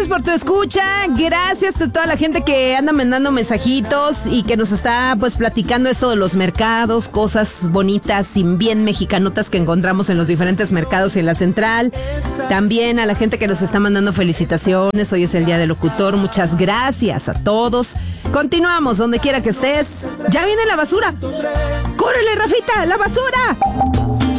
por tu escucha. Gracias a toda la gente que anda mandando mensajitos y que nos está pues platicando esto de los mercados, cosas bonitas y bien mexicanotas que encontramos en los diferentes mercados y en la central. También a la gente que nos está mandando felicitaciones. Hoy es el Día del Locutor. Muchas gracias a todos. Continuamos donde quiera que estés. Ya viene la basura. ¡Córrele, Rafita! ¡La basura!